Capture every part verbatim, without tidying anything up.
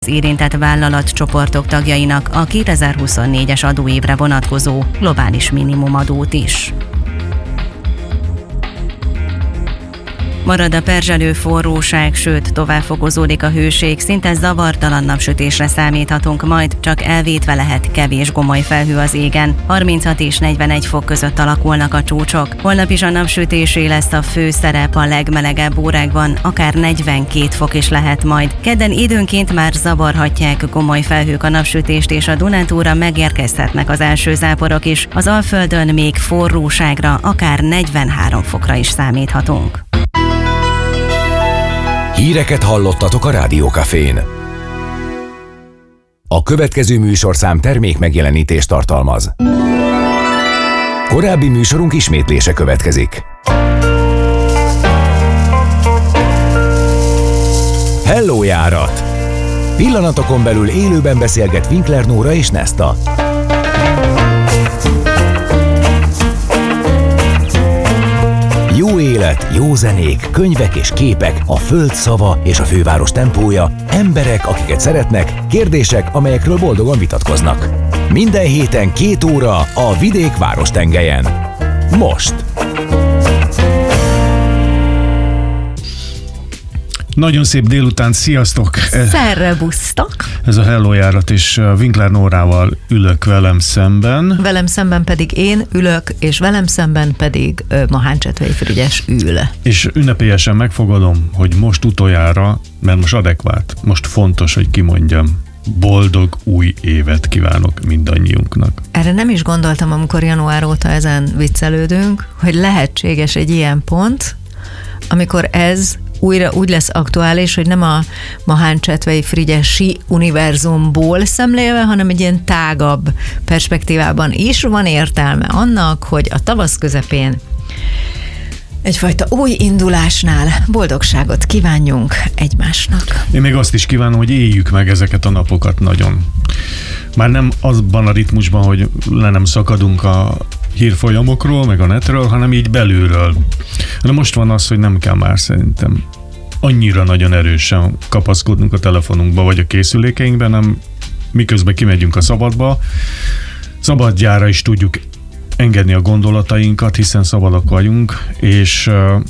az érintett vállalatcsoportok tagjainak a kétezer-huszonnégyes adóévre vonatkozó globális minimumadót is. Marad a perzselő forróság, sőt tovább fokozódik a hőség, szinte zavartalan napsütésre számíthatunk, majd csak elvétve lehet kevés gomoly felhő az égen. harminchat és negyvenegy fok között alakulnak a csúcsok. Holnap is a napsütésé lesz a fő szerep, a legmelegebb órákban akár negyvenkét fok is lehet majd. Kedden időnként már zavarhatják gomoly felhők a napsütést, és a Dunántúra megérkezhetnek az első záporok is. Az Alföldön még forróságra, akár negyvenhárom fokra is számíthatunk. Híreket hallottatok a Rádiókafén. A következő műsorszám termék megjelenítést tartalmaz. Korábbi műsorunk ismétlése következik. Hello járat! Pillanatokon belül élőben beszélget Winkler Nóra és Nesta. Jó élet, jó zenék, könyvek és képek, a föld szava és a főváros tempója, emberek, akiket szeretnek, kérdések, amelyekről boldogan vitatkoznak. Minden héten két óra a vidék várostengelyen. Most! Nagyon szép délután, sziasztok! Szerrebusztok! Ez a Hello járat, és Winkler Nórával ülök velem szemben. Velem szemben pedig én ülök, és velem szemben pedig Mahán Csetvei Frigyes ül. És ünnepélyesen megfogadom, hogy most utoljára, mert most adekvát, most fontos, hogy kimondjam, boldog új évet kívánok mindannyiunknak. Erre nem is gondoltam, amikor január óta ezen viccelődünk, hogy lehetséges egy ilyen pont, amikor ez újra úgy lesz aktuális, hogy nem a Mahán Csetvei Frigyesi univerzumból szemlélve, hanem egy ilyen tágabb perspektívában is van értelme annak, hogy a tavasz közepén egyfajta új indulásnál boldogságot kívánjunk egymásnak. Én még azt is kívánom, hogy éljük meg ezeket a napokat nagyon. Már nem azban a ritmusban, hogy le nem szakadunk a hírfolyamokról, meg a netről, hanem így belülről. De most van az, hogy nem kell már szerintem annyira nagyon erősen kapaszkodnunk a telefonunkba, vagy a készülékeinkben, hanem miközben kimegyünk a szabadba, szabadjára is tudjuk engedni a gondolatainkat, hiszen szabadok vagyunk, és,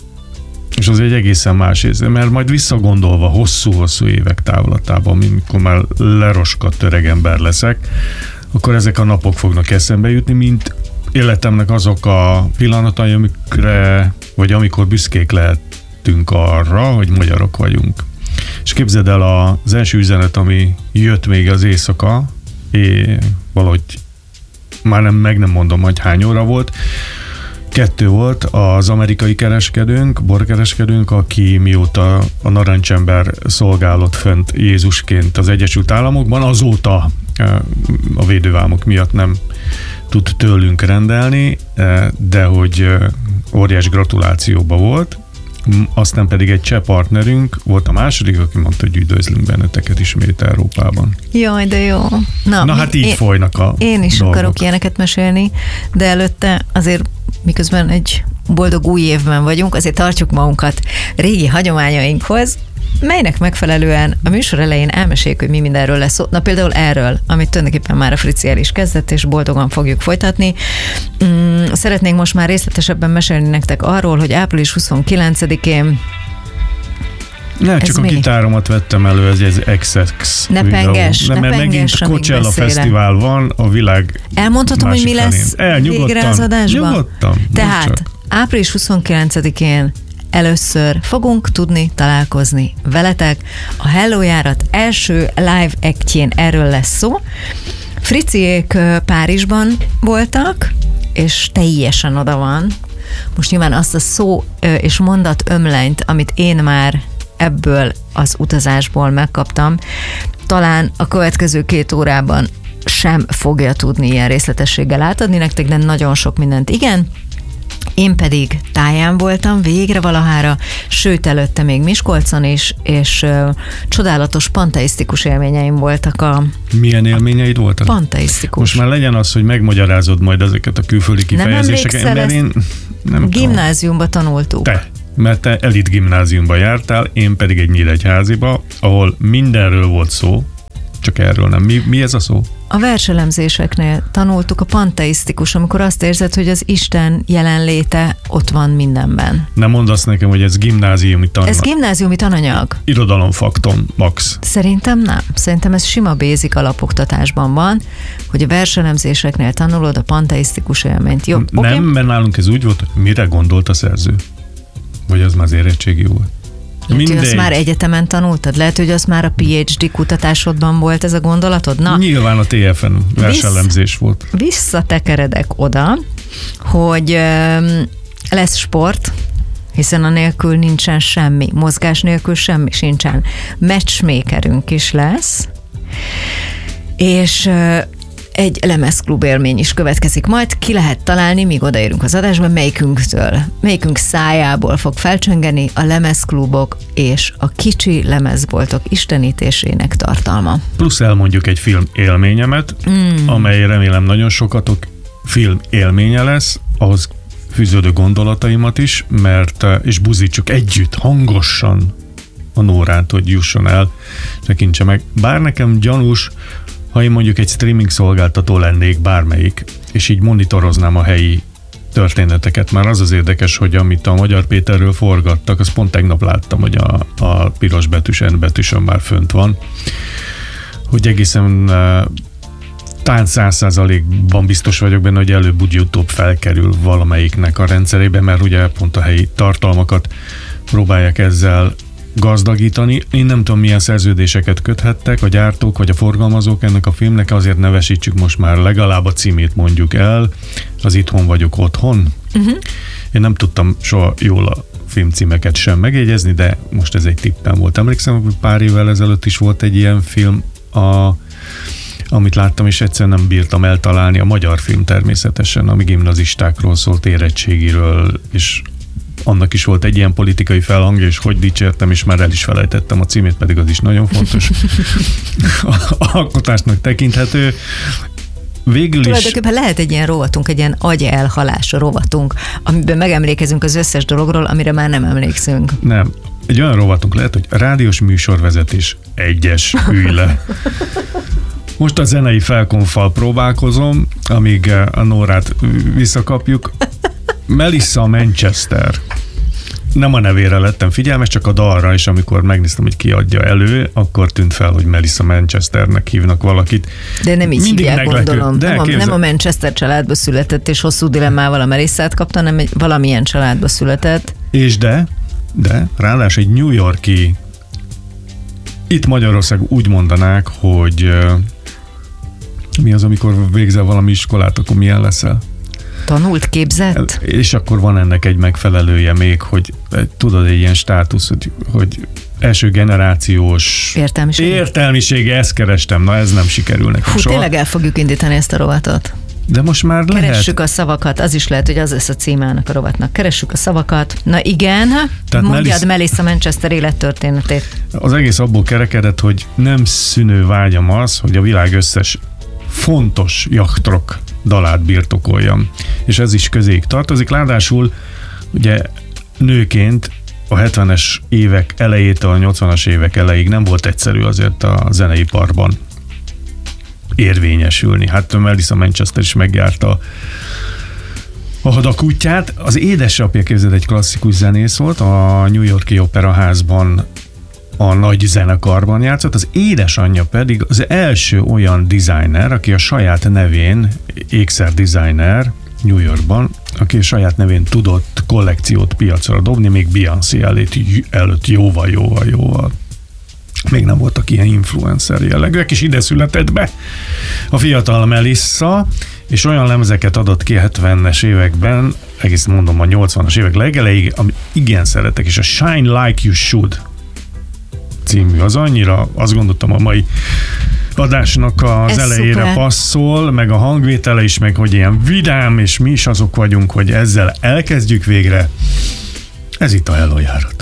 és az egy egészen más érzés, mert majd visszagondolva hosszú-hosszú évek távlatában, amikor már leroskadt öreg ember leszek, akkor ezek a napok fognak eszembe jutni, mint életemnek azok a pillanatai, amikre, vagy amikor büszkék lehetünk arra, hogy magyarok vagyunk. És képzeld el, az első üzenet, ami jött még az éjszaka, és valahogy már nem, meg nem mondom, hogy hány óra volt, kettő volt, az amerikai kereskedőnk, borkereskedőnk, aki mióta a narancsember szolgálott fent Jézusként az Egyesült Államokban, azóta a védővámok miatt nem tud tőlünk rendelni, de hogy óriás gratulációba volt. Aztán pedig egy cseh partnerünk volt a második, aki mondta, hogy üdvözlünk benneteket ismét Európában. Jaj, de jó. Na, Na hát így én, folynak a Én is dolgok. Akarok ilyeneket mesélni, de előtte azért miközben egy boldog új évben vagyunk, azért tartjuk magunkat régi hagyományainkhoz, melynek megfelelően a műsor elején elmeséljük, hogy mi mindenről lesz szó. Na például erről, amit tulajdonképpen már a Frici el is kezdett, és boldogan fogjuk folytatni. Mm, szeretnénk most már részletesebben mesélni nektek arról, hogy április huszonkilencedikén Ne, csak ez a mi? gitáromat vettem elő, ez egy iksz iksz Ne videó. penges, De ne mert penges, megint amíg Coachella beszélek. Fesztivál van a világ Elmondhatom, hogy mi másik lesz felén. El, végre az adásban? Nyugodtan. Tehát csak. április huszonkilencedikén először fogunk tudni találkozni veletek. A Hello járat első live actjén erről lesz szó. Friciék Párizsban voltak, és teljesen oda van. Most nyilván azt a szó és mondat ömlenyt, amit én már ebből az utazásból megkaptam, talán a következő két órában sem fogja tudni ilyen részletességgel átadni nektek, de nagyon sok mindent igen. Én pedig táján voltam végre valahára, sőt előtte még Miskolcon is, és ö, csodálatos panteisztikus élményeim voltak a... Milyen élményeid voltak? Panteisztikus. Most már legyen az, hogy megmagyarázod majd ezeket a külföldi kifejezéseket. Nem mert én nem gimnáziumba tanultuk. Te, mert te elit gimnáziumba jártál, én pedig egy nyíregyháziba, ahol mindenről volt szó, csak erről nem. Mi, mi ez a szó? A verselemzéseknél tanultuk a panteisztikus, amikor azt érzed, hogy az Isten jelenléte ott van mindenben. Nem mondasz nekem, hogy ez gimnáziumi tananyag. Ez gimnáziumi tananyag. Irodalomfakton, max. Szerintem nem. Szerintem ez sima basic alapoktatásban van, hogy a verselemzéseknél tanulod a panteisztikus élményt. Jó, Nem, okay? mert nálunk ez úgy volt, hogy mire gondolt a szerző? Vagy az már az érettségi volt? Lehet, hogy azt már egyetemen tanultad? Lehet, hogy az már a PhD kutatásodban volt ez a gondolatod? Na, nyilván a té ef en verselemzés volt. Visszatekeredek oda, hogy ö, lesz sport, hiszen a nélkül nincsen semmi, mozgás nélkül semmi sincsen. Matchmakerünk is lesz, és ö, egy lemezklub élmény is következik majd. Ki lehet találni, míg odaérünk az adásba, melyikünktől, melyikünk szájából fog felcsöngeni a lemezklubok és a kicsi lemezboltok istenítésének tartalma. Plusz elmondjuk egy film élményemet, mm. amely remélem nagyon sokatok film élménye lesz, ahhoz fűződő gondolataimat is, mert és buzítsuk együtt, hangosan a Nórát, hogy jusson el, tekintse meg. Bár nekem gyanús, ha én mondjuk egy streaming szolgáltató lennék bármelyik, és így monitoroznám a helyi történeteket, már az az érdekes, hogy amit a Magyar Péterről forgattak, azt pont tegnap láttam, hogy a, a piros betűs N betűsön már fönt van, hogy egészen uh, talán száz százalékban biztos vagyok benne, hogy előbb úgy utóbb felkerül valamelyiknek a rendszerébe, mert ugye pont a helyi tartalmakat próbálják ezzel gazdagítani. Én nem tudom, milyen szerződéseket köthettek a gyártók vagy a forgalmazók ennek a filmnek, azért nevesítsük most már legalább a címét mondjuk el, az Itthon vagyok otthon. Uh-huh. Én nem tudtam soha jól a filmcímeket sem megjegyezni, de most ez egy tippem volt. Emlékszem, hogy pár évvel ezelőtt is volt egy ilyen film, a, amit láttam, és egyszerűen nem bírtam eltalálni. A magyar film természetesen, ami gimnazistákról szólt, érettségiről, és annak is volt egy ilyen politikai felhangja, és hogy dicsértem, és már el is felejtettem a címét, pedig az is nagyon fontos alkotásnak tekinthető. Végül is... Tulajdonképpen lehet egy ilyen rovatunk, egy ilyen agyelhalás rovatunk, amiben megemlékezünk az összes dologról, amire már nem emlékszünk. Nem. Egy olyan rovatunk lehet, hogy rádiós műsorvezetés egyes, ülj le. Most a zenei felkonfal próbálkozom, amíg a Nórát visszakapjuk. Melissa Manchester. Nem a nevére lettem figyelmes, csak a dalra, és amikor megnéztem, hogy ki adja elő, akkor tűnt fel, hogy Melissa Manchesternek hívnak valakit. De nem így Mindig hívják, meglepő. gondolom. De nem, a, képzel... nem a Manchester családba született, és hosszú dilemmával a Melissát kapta, hanem egy valamilyen családba született. És de, de, ráadásul egy New York-i, itt Magyarország úgy mondanák, hogy uh, mi az, amikor végzel valami iskolát, akkor milyen leszel? Tanult, képzett? És akkor van ennek egy megfelelője még, hogy tudod, egy ilyen státusz, hogy, hogy első generációs értelmiség. Értelmisége, ezt kerestem, na ez nem sikerül nekem Hú, soha. tényleg el fogjuk indítani ezt a rovatot. De most már lehet. Keressük a szavakat, az is lehet, hogy az lesz a címának a rovatnak. Keressük a szavakat. Na igen, tehát mondjad Melissa... Melissa Manchester élettörténetét. Az egész abból kerekedett, hogy nem szűnő vágyam az, hogy a világ összes fontos jachtrok dalát birtokoljam. És ez is közéig tartozik. Ráadásul ugye nőként a hetvenes évek elejétől a nyolcvanas évek elejéig nem volt egyszerű azért a zeneiparban érvényesülni. Hát Melissa Manchester is megjárta a hadakútját. Az édesapja, képzeld, egy klasszikus zenész volt, a New York-i Operaházban a nagy zenekarban játszott, az édesanyja pedig az első olyan designer, aki a saját nevén, ékszer designer New Yorkban, aki a saját nevén tudott kollekciót piacra dobni, még Beyoncé előtt, előtt jóval, jóval, jóval. Még nem voltak ilyen influencer jellegűek, és ide született be a fiatal Melissa, és olyan lemezeket adott ki a hetvenes években, egész mondom a nyolcvanas évek legelejéig, amit igen szeretek, és a Shine Like You Should című az annyira, azt gondoltam a mai adásnak az ez elejére szuper passzol, meg a hangvétele is, meg hogy ilyen vidám, és mi is azok vagyunk, hogy ezzel elkezdjük végre. Ez itt a Hello járat.